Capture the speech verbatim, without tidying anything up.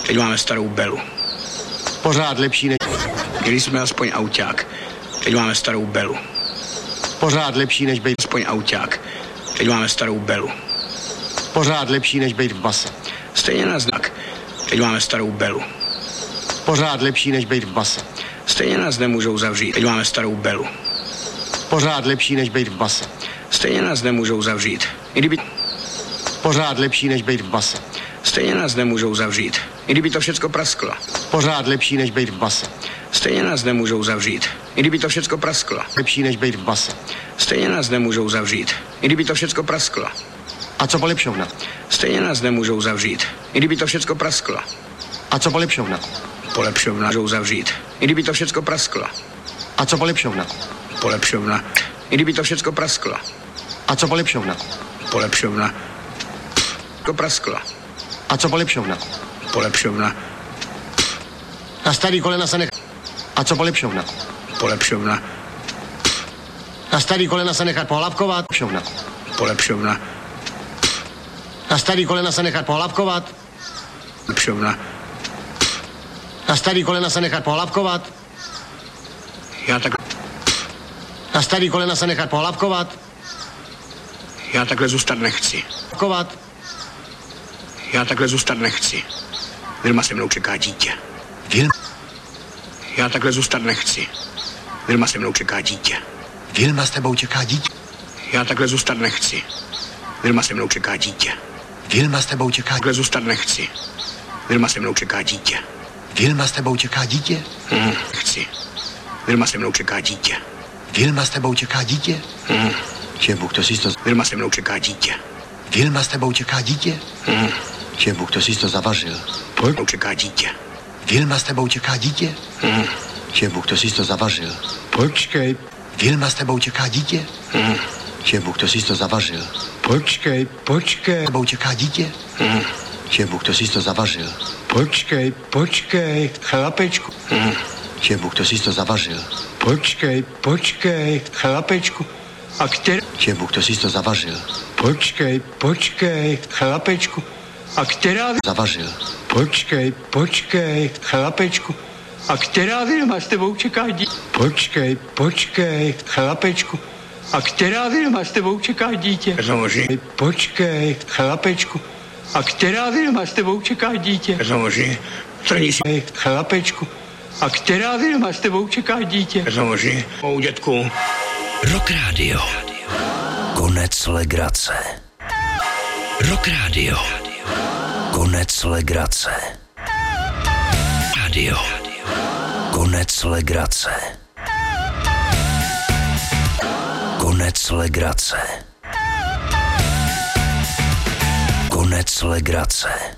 Teď máme starou Belu. Pořád lepší než... Když jsme aspoň auták. Teď máme starou Belu. Pořád lepší než být... Aspoň auták. Teď máme starou Belu. Pořád lepší než být v base. Stejně na znak. Teď máme starou Belu. Pořád lepší než být v base. Stejně nás nemůžou zavřít. Teď máme starou Belu. Pořád lepší než být v base. Stejně nás nemůžou zavřít. I kdyby... Pořád lepší než být v base. Stejně nás nemůžou zavřít. I kdyby to všecko prasklo. Pořád lepší než být v base. Stejně nás nemůžou zavřít. I kdyby to všecko prasklo. Lepší než být v base. Stejně nás nemůžou zavřít. I kdyby to všecko prasklo. A co polepšovna? Stejně nás nemůžou zavřít. I kdyby to všecko prasklo. A co polepšovna? Polepšovna můžou zavřít. I kdyby to všecko prasklo. A co polepšovna? Polepšovna. I kdyby to všecko prasklo. A co polepšovna? Polepšovna. To prasklo. A co polepšovna? Polepšovna. Na starý kolena se nech... A co polepšovna? Polepšovna. Na starý kolena se nechat pohlavkovat? Polepšovna. Polepšovna. Na starý kolena se nechat pohlavkovat? Polepšovna. Na starý kolena se nechat pohlavkovat? Já tak... Na starý kolena se nechat pohlavkovat? Já takhle zůstat nechci. Kovat? Já takhle zůstat nechci. Vilma se mnou čeká dítě. Vilma? Já takhle zůstat nechci. Vilma se mnou čeká dítě. Vilma s tebou čeká dítě? Já takhle zůstat nechci. Vilma se mnou čeká dítě. Vilma s tebou čeká... Takhle zůstat nechci. Vilma se mnou čeká dítě. Vilma s tebou čeká dítě? Hmm, chci. Vilma se mnou čeká dítě. Vilma s tebou čeká dítě? Hmm. Že Bůh, to si to... Vilma se mnou čeká dítě. Vilma s tebou čeká dítě? Hmm. Že Bůh, to si to zavařil. Pojď. Čeká dítě. Vilma s tebou čeká dítě? Hmm. Že Bůh, to si to zavařil. Počkej. Vilma s tebou čeká dítě? Hmm. Že Bůh, to si to zavařil. Počkej, počkej. S tebou čeká dítě? Hmm. Že Bůh, to si to zavařil. Počkej, počkej, chlapečku. Hmm. Že Bůh, to si to zavařil. Počkej, počkej, chlapečku. A který... Že Bůh, to si to zavařil. Počkej, počkej, chlapečku. A která... Zavařil. Počkej, počkej, chlapečku. A která Vilma s tebou čeká dítě? Počkej, počkej, chlapečku. A která Vilma s tebou čeká dítě? Samozřejmě. Počkej, chlapečku. A která Vilma s tebou čeká dítě? Samozřejmě. Trní si. Chlapečku. A která Vilma s tebou čeká dítě? Samozřejmě. Mou dětku. Rock Radio. Konec legrace. Rock Radio. Konec legrace. Radio. Konec legrace. Konec legrace. Konec legrace.